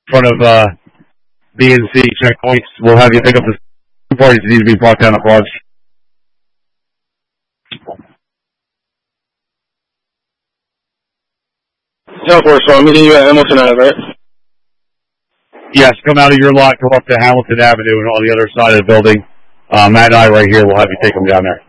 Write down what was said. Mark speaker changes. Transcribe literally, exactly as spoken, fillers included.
Speaker 1: front of uh, B and C checkpoints. We'll have you pick up the parties that need to be brought down to Broad Street.
Speaker 2: ten four, so I'm meeting you at Hamilton Ave, right?
Speaker 1: Yes, come out of your lot, go up to Hamilton Avenue and on the other side of the building. Uh, Matt and I right here will have you take them down there.